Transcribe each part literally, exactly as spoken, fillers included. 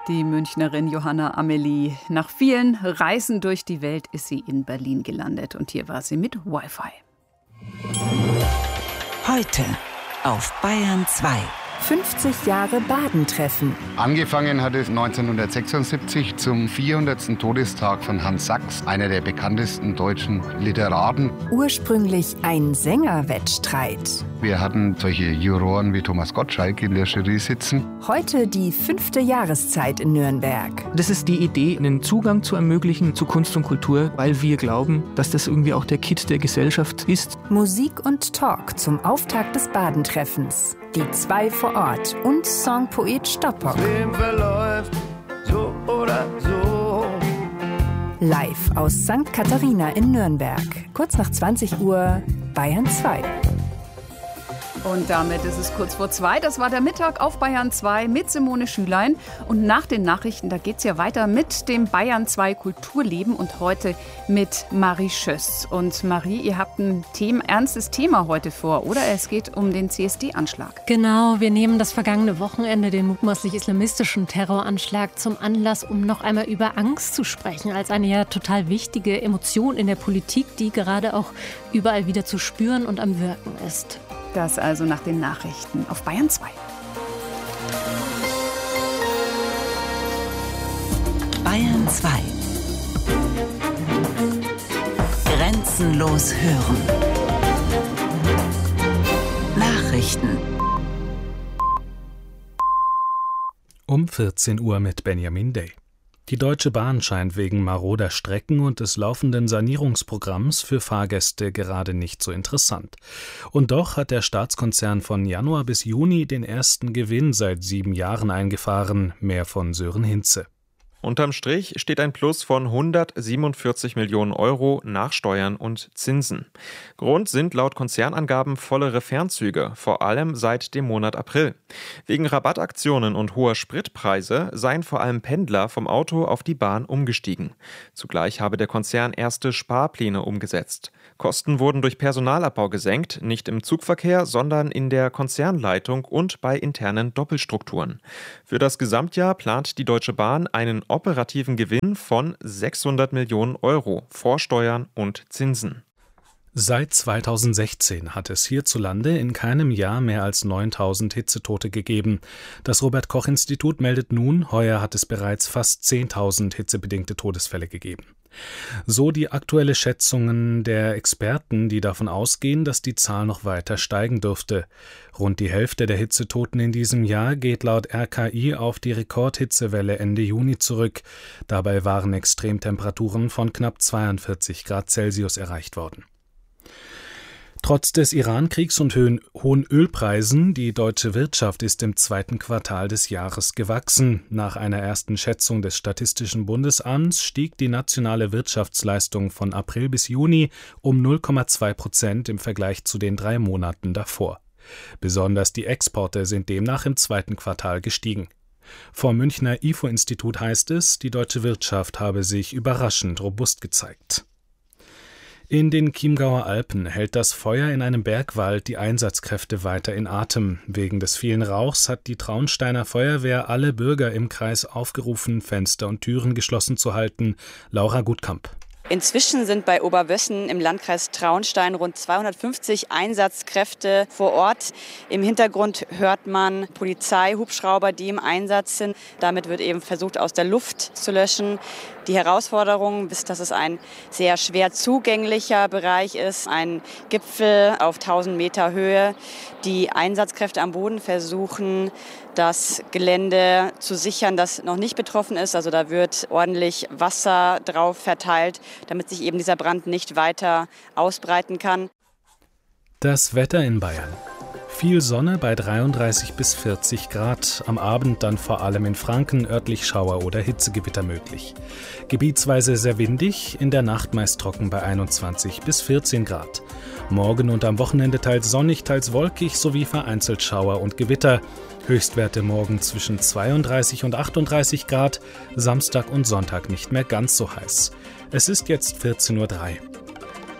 Die Münchnerin Johanna Amelie. Nach vielen Reisen durch die Welt ist sie in Berlin gelandet. Und hier war sie mit Wi-Fi. Heute auf Bayern zwei. fünfzig Jahre Badentreffen. Angefangen hat es neunzehnhundertsechsundsiebzig zum vierhundertsten Todestag von Hans Sachs, einer der bekanntesten deutschen Literaten. Ursprünglich ein Sängerwettstreit. Wir hatten solche Juroren wie Thomas Gottschalk in der Jury sitzen. Heute die fünfte Jahreszeit in Nürnberg. Das ist die Idee, einen Zugang zu ermöglichen zu Kunst und Kultur, weil wir glauben, dass das irgendwie auch der Kitt der Gesellschaft ist. Musik und Talk zum Auftakt des Badentreffens. Die zwei vor Ort und Songpoet Stoppock. Das Leben verläuft so oder so. Live aus Sankt Katharina in Nürnberg. Kurz nach zwanzig Uhr, Bayern zwei. Und damit ist es kurz vor zwei. Das war der Mittag auf Bayern zwei mit Simone Schülein. Und nach den Nachrichten, da geht es ja weiter mit dem Bayern zwei Kulturleben und heute mit Marie Schöss. Und Marie, ihr habt ein Thema, ernstes Thema heute vor, oder? Es geht um den C S D-Anschlag. Genau, wir nehmen das vergangene Wochenende, den mutmaßlich islamistischen Terroranschlag, zum Anlass, um noch einmal über Angst zu sprechen, als eine ja total wichtige Emotion in der Politik, die gerade auch überall wieder zu spüren und am Wirken ist. Das also nach den Nachrichten auf Bayern zwei. Bayern zwei. Grenzenlos hören. Nachrichten. Um vierzehn Uhr mit Benjamin Day. Die Deutsche Bahn scheint wegen maroder Strecken und des laufenden Sanierungsprogramms für Fahrgäste gerade nicht so interessant. Und doch hat der Staatskonzern von Januar bis Juni den ersten Gewinn seit sieben Jahren eingefahren, mehr von Sören Hinze. Unterm Strich steht ein Plus von hundertsiebenundvierzig Millionen Euro nach Steuern und Zinsen. Grund sind laut Konzernangaben vollere Fernzüge, vor allem seit dem Monat April. Wegen Rabattaktionen und hoher Spritpreise seien vor allem Pendler vom Auto auf die Bahn umgestiegen. Zugleich habe der Konzern erste Sparpläne umgesetzt. Kosten wurden durch Personalabbau gesenkt, nicht im Zugverkehr, sondern in der Konzernleitung und bei internen Doppelstrukturen. Für das Gesamtjahr plant die Deutsche Bahn einen operativen Gewinn von sechshundert Millionen Euro vor Steuern und Zinsen. Seit zweitausendsechzehn hat es hierzulande in keinem Jahr mehr als neuntausend Hitzetote gegeben. Das Robert-Koch-Institut meldet nun, heuer hat es bereits fast zehntausend hitzebedingte Todesfälle gegeben. So die aktuelle Schätzungen der Experten, die davon ausgehen, dass die Zahl noch weiter steigen dürfte. Rund die Hälfte der Hitzetoten in diesem Jahr geht laut R K I auf die Rekordhitzewelle Ende Juni zurück. Dabei waren Extremtemperaturen von knapp zweiundvierzig Grad Celsius erreicht worden. Trotz des Iran-Kriegs und hohen Ölpreisen, die deutsche Wirtschaft ist im zweiten Quartal des Jahres gewachsen. Nach einer ersten Schätzung des Statistischen Bundesamts stieg die nationale Wirtschaftsleistung von April bis Juni um null Komma zwei Prozent im Vergleich zu den drei Monaten davor. Besonders die Exporte sind demnach im zweiten Quartal gestiegen. Vom Münchner I F O-Institut heißt es, die deutsche Wirtschaft habe sich überraschend robust gezeigt. In den Chiemgauer Alpen hält das Feuer in einem Bergwald die Einsatzkräfte weiter in Atem. Wegen des vielen Rauchs hat die Traunsteiner Feuerwehr alle Bürger im Kreis aufgerufen, Fenster und Türen geschlossen zu halten. Laura Gutkamp. Inzwischen sind bei Oberwössen im Landkreis Traunstein rund zweihundertfünfzig Einsatzkräfte vor Ort. Im Hintergrund hört man Polizeihubschrauber, die im Einsatz sind. Damit wird eben versucht, aus der Luft zu löschen. Die Herausforderung ist, dass es ein sehr schwer zugänglicher Bereich ist, ein Gipfel auf tausend Meter Höhe. Die Einsatzkräfte am Boden versuchen, das Gelände zu sichern, das noch nicht betroffen ist. Also da wird ordentlich Wasser drauf verteilt, damit sich eben dieser Brand nicht weiter ausbreiten kann. Das Wetter in Bayern. Viel Sonne bei dreiunddreißig bis vierzig Grad, am Abend dann vor allem in Franken örtlich Schauer oder Hitzegewitter möglich. Gebietsweise sehr windig, in der Nacht meist trocken bei einundzwanzig bis vierzehn Grad. Morgen und am Wochenende teils sonnig, teils wolkig sowie vereinzelt Schauer und Gewitter. Höchstwerte morgen zwischen zweiunddreißig und achtunddreißig Grad, Samstag und Sonntag nicht mehr ganz so heiß. Es ist jetzt vierzehn Uhr drei.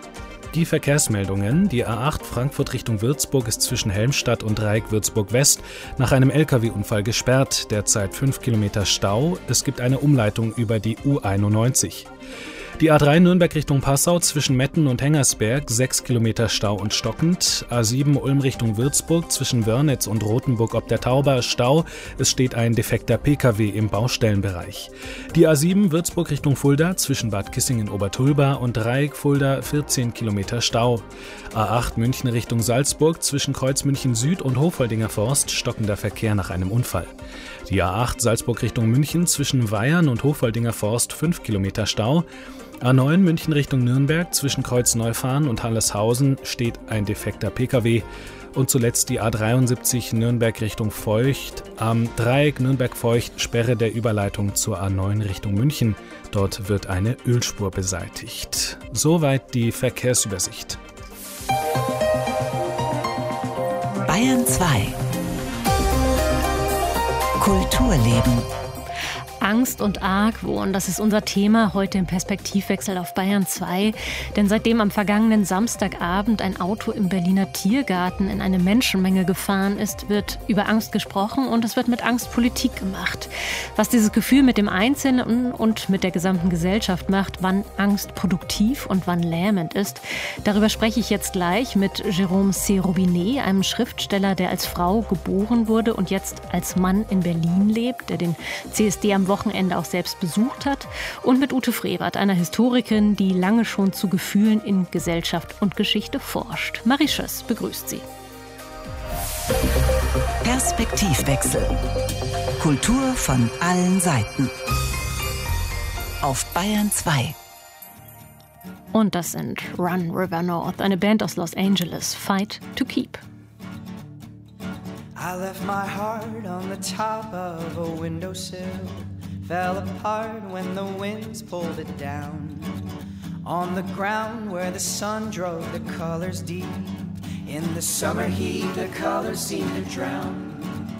Die Verkehrsmeldungen. Die A acht Frankfurt Richtung Würzburg ist zwischen Helmstadt und Dreieck-Würzburg-West nach einem L K W-Unfall gesperrt. Derzeit fünf Kilometer Stau. Es gibt eine Umleitung über die U einundneunzig. Die A drei Nürnberg Richtung Passau zwischen Metten und Hengersberg, sechs Kilometer Stau und stockend. A sieben Ulm Richtung Würzburg zwischen Wörnitz und Rothenburg ob der Tauber, Stau. Es steht ein defekter P K W im Baustellenbereich. Die A sieben Würzburg Richtung Fulda zwischen Bad Kissingen-Obertulba und Dreieck-Fulda, vierzehn Kilometer Stau. A acht München Richtung Salzburg zwischen Kreuz München Süd und Hofoldinger Forst, stockender Verkehr nach einem Unfall. Die A acht Salzburg Richtung München zwischen Weyern und Hofoldinger Forst, fünf Kilometer Stau. A neun München Richtung Nürnberg zwischen Kreuzneufahren und Halleshausen steht ein defekter P K W. Und zuletzt die A dreiundsiebzig Nürnberg Richtung Feucht. Am Dreieck Nürnberg-Feucht Sperre der Überleitung zur A neun Richtung München. Dort wird eine Ölspur beseitigt. Soweit die Verkehrsübersicht. Bayern zwei. Kulturleben. Angst und Argwohn, das ist unser Thema heute im Perspektivwechsel auf Bayern zwei. Denn seitdem am vergangenen Samstagabend ein Auto im Berliner Tiergarten in eine Menschenmenge gefahren ist, wird über Angst gesprochen und es wird mit Angst Politik gemacht. Was dieses Gefühl mit dem Einzelnen und mit der gesamten Gesellschaft macht, wann Angst produktiv und wann lähmend ist, darüber spreche ich jetzt gleich mit Jérôme C. Robinet, einem Schriftsteller, der als Frau geboren wurde und jetzt als Mann in Berlin lebt, der den C S D am Wochenende auch selbst besucht hat, und mit Ute Frevert, einer Historikerin, die lange schon zu Gefühlen in Gesellschaft und Geschichte forscht. Marie Schöss begrüßt sie. Perspektivwechsel. Kultur von allen Seiten. Auf Bayern zwei. Und das sind Run River North, eine Band aus Los Angeles. Fight to Keep. I left my heart on the top of a windowsill. Fell apart when the winds pulled it down. On the ground where the sun drove the colors deep. In the summer heat the colors seemed to drown.